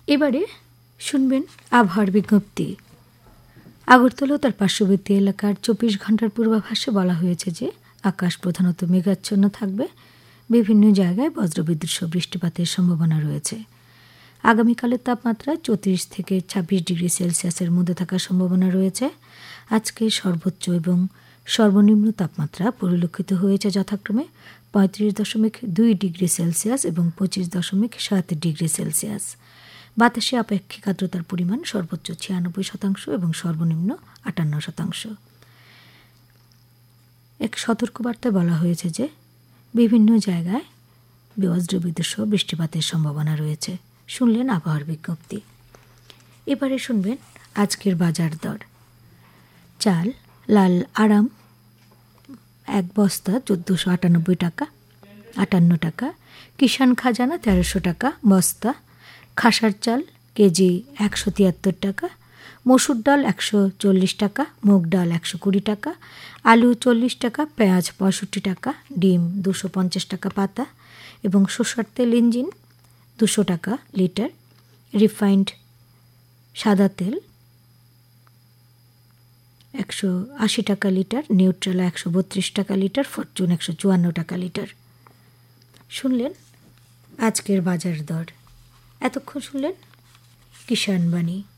এবারে শুনবেন আবহাওয়ার বিজ্ঞপ্তি। আগরতলা ও তার পার্শ্ববর্তী এলাকার 24 ঘন্টার পূর্বাভাসে বলা হয়েছে যে আকাশ প্রধানত মেঘাচ্ছন্ন থাকবে, বিভিন্ন জায়গায় বজ্রবিদ্যুৎ সহ বৃষ্টিপাতের সম্ভাবনা রয়েছে। আগামীকালের তাপমাত্রা 34 থেকে 26 ডিগ্রি সেলসিয়াসের মধ্যে থাকার সম্ভাবনা রয়েছে। আজকে সর্বোচ্চ এবং সর্বনিম্ন তাপমাত্রা পরিলক্ষিত হয়েছে যথাক্রমে 35.2 ডিগ্রি সেলসিয়াস এবং 25.7 ডিগ্রি সেলসিয়াস। বাতাসে আপেক্ষিক আর্দ্রতার পরিমাণ সর্বোচ্চ 96% এবং সর্বনিম্ন 58%। এক সতর্কবার্তায় বলা হয়েছে যে বিভিন্ন জায়গায় বজ্রবিদ্যুৎ সহ বৃষ্টিপাতের সম্ভাবনা রয়েছে। শুনলেন আবহাওয়ার বিজ্ঞপ্তি। এবারে শুনবেন আজকের বাজার দর। চাল লাল আরাম 1 বস্তা 1498 টাকা 58 টাকা। কিষান খাজানা 1300 টাকা বস্তা। খাসার চাল কেজি 173 টাকা। মসুর ডাল 140 টাকা। মুগ ডাল 120 টাকা। আলু 40 টাকা। পেঁয়াজ 65 টাকা। ডিম 250 টাকা পাতা এবং সরষের তেল ইঞ্জিন 200 টাকা লিটার। রিফাইন্ড সাদা তেল 180 টাকা লিটার। নিউট্রেলা 132 টাকা লিটার। ফরচুন 154 টাকা লিটার। শুনলেন আজকের বাজার দর। এতক্ষণ শুনলেন কিষাণ বাণী।